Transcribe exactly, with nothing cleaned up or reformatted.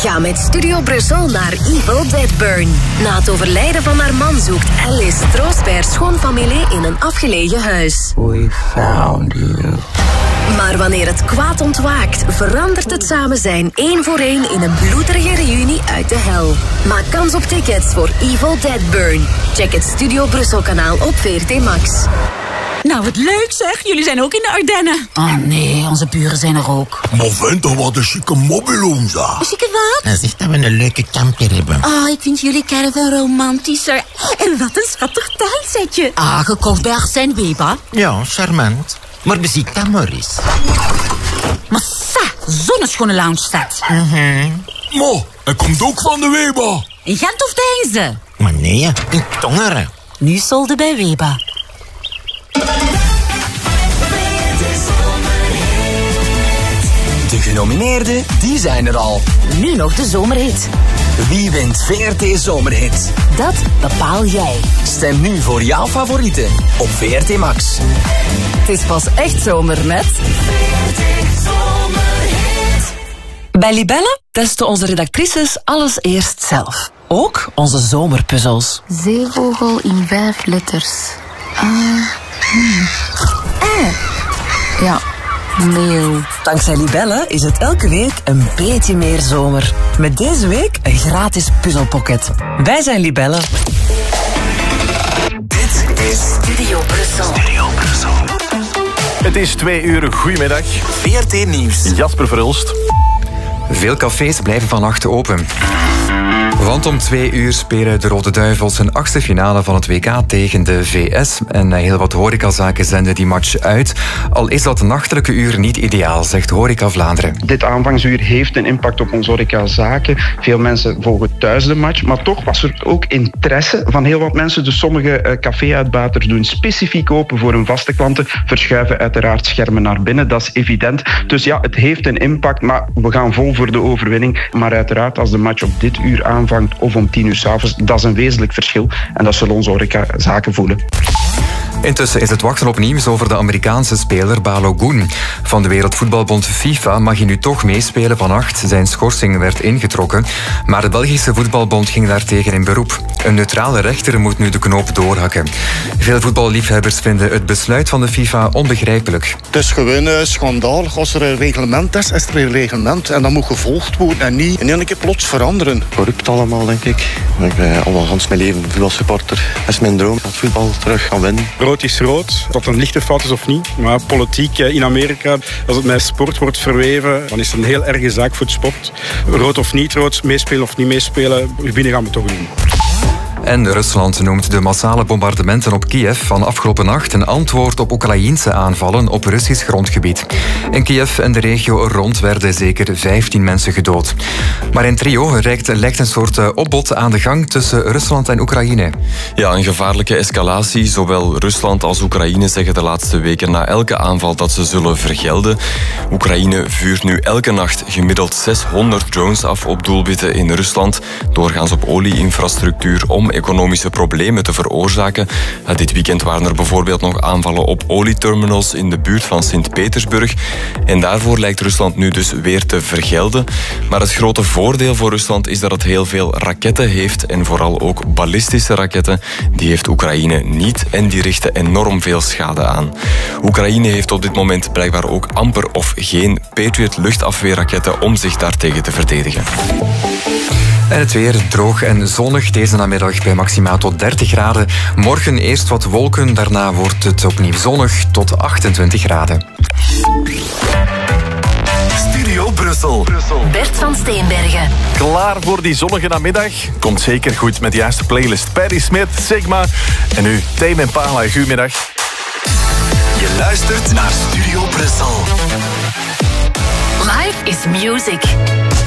Ga met Studio Brussel naar Evil Dead Burn. Na het overlijden van haar man zoekt Alice troost bij haar schoonfamilie in een afgelegen huis. We found you. Maar wanneer het kwaad ontwaakt, verandert het samen zijn één voor één in een bloederige reunie uit de hel. Maak kans op tickets voor Evil Dead Burn. Check het Studio Brussel kanaal op V R T Max. Nou, wat leuk zeg. Jullie zijn ook in de Ardennen. Oh nee, onze buren zijn er ook. Maar vind toch wat een chique mobiloom, zeg. Een chique wat? Dat is dat we een leuke camper hebben. Oh, ik vind jullie caravan romantischer. En wat een schattig tuinsetje. Ah, gekocht bij Arsène Weber. Ja, charmant. Maar beziek dat maar eens. Maar sa, zonneschone lounge set. Mm-hmm. Mo, hij komt ook van de Weber. In Gent of Deinze? Maar nee, in Tongeren. Nu solde bij Weber. De genomineerden, die zijn er al. Nu nog de zomerhit. Wie wint V R T Zomerhit? Dat bepaal jij. Stem nu voor jouw favorieten op V R T Max. Het is pas echt zomer met... Bij Libelle testen onze redactrices alles eerst zelf. Ook onze zomerpuzzels. Zeevogel in vijf letters. Ah, hmm. eh. Ja, meeuw. Dankzij Libelle is het elke week een beetje meer zomer. Met deze week een gratis puzzelpocket. Wij zijn Libelle. Dit is Studio Brussel. Studio Brussel. Het is twee uur. Goedemiddag. V R T Nieuws. Jasper Verhulst. Veel cafés blijven vannacht open. Want om twee uur spelen de Rode Duivels een achtste finale van het W K tegen de V S. En heel wat horecazaken zenden die match uit. Al is dat nachtelijke uur niet ideaal, zegt Horeca Vlaanderen. Dit aanvangsuur heeft een impact op onze horecazaken. Veel mensen volgen thuis de match. Maar toch was er ook interesse van heel wat mensen. Dus sommige café-uitbaters doen specifiek open voor hun vaste klanten. Verschuiven uiteraard schermen naar binnen, dat is evident. Dus ja, het heeft een impact, maar we gaan vol voor de overwinning. Maar uiteraard, als de match op dit uur aanvangt of om tien uur 's avonds, dat is een wezenlijk verschil. En dat zullen onze horecazaken voelen. Intussen is het wachten op nieuws over de Amerikaanse speler Balogun. Van de Wereldvoetbalbond FIFA mag hij nu toch meespelen vannacht. Zijn schorsing werd ingetrokken. Maar de Belgische voetbalbond ging daartegen in beroep. Een neutrale rechter moet nu de knoop doorhakken. Veel voetballiefhebbers vinden het besluit van de FIFA onbegrijpelijk. Het is gewoon uh, schandalig. Als er een reglement is, is er een reglement. En dat moet gevolgd worden en niet in één keer plots veranderen. Corrupt allemaal, denk ik. Ik ben al gans mijn leven voetbalsupporter. Dat is mijn droom, dat voetbal terug gaan winnen. Rood is rood, of dat een lichte fout is of niet. Maar politiek in Amerika, als het met sport wordt verweven, dan is het een heel erge zaak voor het sport. Rood of niet rood, meespelen of niet meespelen, winnen gaan we toch doen. En Rusland noemt de massale bombardementen op Kiev van afgelopen nacht een antwoord op Oekraïense aanvallen op Russisch grondgebied. In Kiev en de regio er rond werden zeker vijftien mensen gedood. Maar in Trio lijkt, lijkt een soort opbod aan de gang tussen Rusland en Oekraïne. Ja, een gevaarlijke escalatie. Zowel Rusland als Oekraïne zeggen de laatste weken na elke aanval dat ze zullen vergelden. Oekraïne vuurt nu elke nacht gemiddeld zeshonderd drones af op doelwitten in Rusland. Doorgaans op olie-infrastructuur om economische problemen te veroorzaken. Dit weekend waren er bijvoorbeeld nog aanvallen op olieterminals in de buurt van Sint-Petersburg. En daarvoor lijkt Rusland nu dus weer te vergelden. Maar het grote voordeel voor Rusland is dat het heel veel raketten heeft en vooral ook ballistische raketten. Die heeft Oekraïne niet en die richten enorm veel schade aan. Oekraïne heeft op dit moment blijkbaar ook amper of geen Patriot luchtafweerraketten om zich daartegen te verdedigen. En het weer droog en zonnig deze namiddag bij maximaal tot dertig graden. Morgen eerst wat wolken, daarna wordt het opnieuw zonnig tot achtentwintig graden. Studio Brussel. Bert van Steenbergen. Klaar voor die zonnige namiddag? Komt zeker goed met de juiste playlist. Paddy Smith, Sigma en nu Tame Impala. Goedemiddag. Je luistert naar Studio Brussel. Life is music.